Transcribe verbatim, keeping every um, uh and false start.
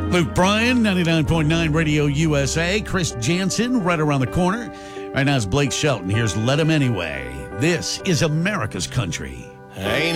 Luke Bryan, ninety-nine point nine Radio U S A. Chris Jansen right around the corner. Right now it's Blake Shelton. Here's Let 'Em Anyway. This is America's Country. Ain't